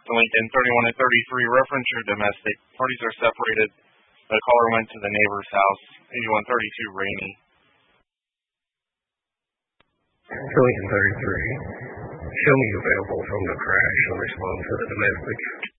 Lincoln 31 and 33, reference your domestic. Parties are separated. The caller went to the neighbor's house. 8132, Rainey. Lincoln 33. Show me available from the crash and respond to the domestic.